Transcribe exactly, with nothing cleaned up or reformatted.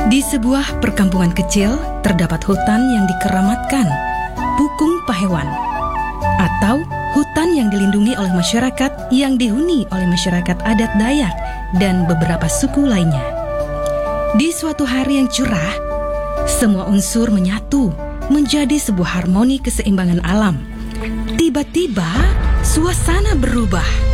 Di sebuah perkampungan kecil terdapat hutan yang dikeramatkan, Pukung Pahewan, atau hutan yang dilindungi oleh masyarakat yang dihuni oleh masyarakat adat Dayak dan beberapa suku lainnya. Di suatu hari yang cerah, semua unsur menyatu menjadi sebuah harmoni keseimbangan alam. Tiba-tiba suasana berubah.